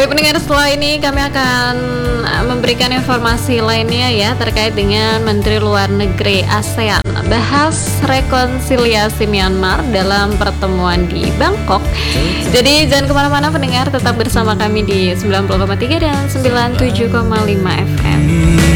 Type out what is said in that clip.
Baik pendengar, setelah ini kami akan memberikan informasi lainnya ya terkait dengan Menteri Luar Negeri ASEAN bahas rekonsiliasi Myanmar dalam pertemuan di Bangkok. Jadi jangan kemana-mana pendengar, tetap bersama kami di 90,3 dan 97,5 FM.